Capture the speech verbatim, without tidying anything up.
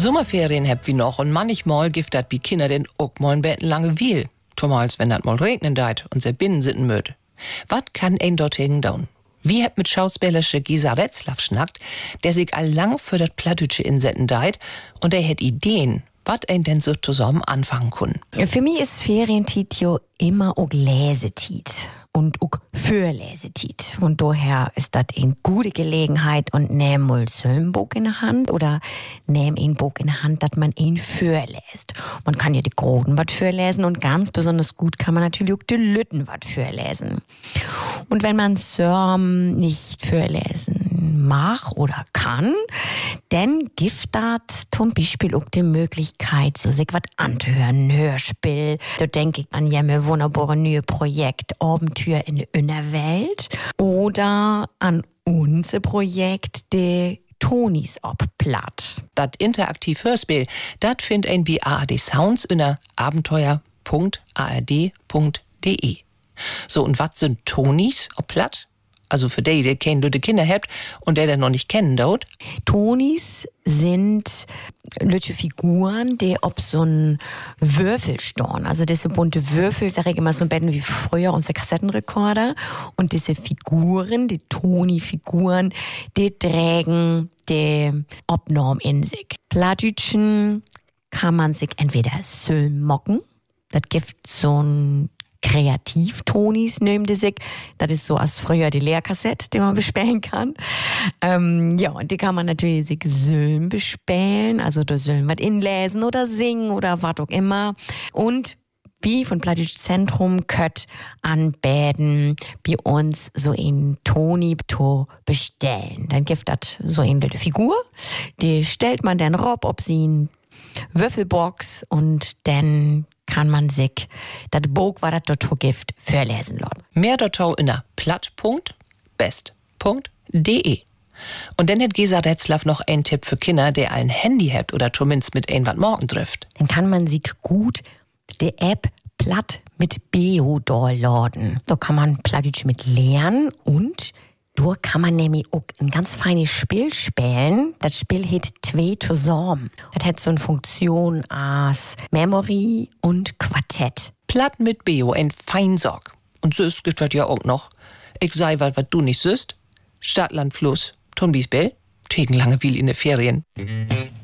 Sommerferien habt wie noch und manchmal gibt dat bi Kinder den ook mal Betten lange viel. Zumals wenn dat mal regnen deit und se binnen sitten möd. Wat kann ein dorthin down? Wie habt mit schauspielerische Gisa Retzlaff schnackt, der sich allang für dat Plattdütsche insetten deit und der hätt Ideen, wat ein denn so zusammen anfangen kun. Für mich ist Ferientit jo immer auch Lesetit und auch Fürlesetit. Und daher ist das eine gute Gelegenheit und nehm mal so ein Buch in der Hand oder nehm ein Buch in der Hand, dass man ihn fürläst. Man kann ja die Groten was fürlesen und ganz besonders gut kann man natürlich auch die Lütten was fürlesen. Und wenn man so nicht fürlesen mag oder kann, dann gibt das zum Beispiel auch die Möglichkeit, sich was anzuhören, ein Hörspiel. Da denke ich an ja mein wunderbares neues Projekt Abenteuer in der Innerwelt oder an unser Projekt de Tonis ob Platt. Dat interaktiv Hörspiel, dat find ein bi A R D Sounds unter abenteuer punkt a r d punkt d e. So, und wat sind Tonis ob Platt? Also für die, die kennen, die Kinder habt und der, der noch nicht kennen dort. Tonis sind lütsche Figuren, die ob so ein Würfel storn. Also diese bunte Würfel, sag ich immer, so ein Betten wie früher unser Kassettenrekorder. Und diese Figuren, die Toni-Figuren, die tragen die Obnorm in sich. Plattdütschen kann man sich entweder so mocken, das gibt so ein Kreativ-Tonis nehmen die sich. Das ist so als früher die Lehrkassette, die man bespähen kann. Ähm, ja, und die kann man natürlich sich Söllen bespähen. Also da sollen was inlesen oder singen oder was auch immer. Und wie von Plattdütsch Zentrum könnt anbäden bei uns so ein Toni to bestellen. Dann gibt das so eine Figur. Die stellt man dann rob, ob sie ein Würfelbox und dann kann man sich das Buch, was das dort gibt, verlesen lassen. Mehr dazu in der platt punkt best punkt d e. Und dann hat Gesa Retzlaff noch einen Tipp für Kinder, der ein Handy hat oder zumindest mit ein wat morgen trifft. Dann kann man sich gut die App Platt mit Beo downloaden. Da kann man Plattdeutsch mit lernen und da kann man nämlich auch ein ganz feines Spiel spielen. Das Spiel heißt Zwei zusammen. Das hat so eine Funktion als Memory und Quartett. Platt mit Beo, ein Feinsorg. Und so ist das ja auch noch. Ich sei was, was du nicht süßt. Stadt, Land, Fluss. Ton bis Bell. Tegen lange viel in den Ferien.